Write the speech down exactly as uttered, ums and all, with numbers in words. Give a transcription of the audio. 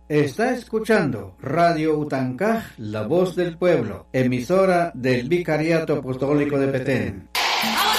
Está escuchando Radio Utancaj, la voz del pueblo, emisora del Vicariato Apostólico de Petén.